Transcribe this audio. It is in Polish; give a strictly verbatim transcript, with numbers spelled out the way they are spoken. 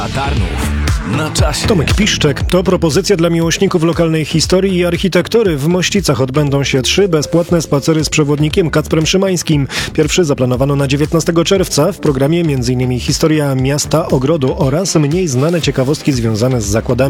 Tarnów na czasie. Tomek Piszczek. To propozycja dla miłośników lokalnej historii i architektury. W Mościcach odbędą się trzy bezpłatne spacery z przewodnikiem Kacprem Szymańskim. Pierwszy zaplanowano na dziewiętnastego czerwca. W programie m.in. historia miasta, ogrodu oraz mniej znane ciekawostki związane z zakładami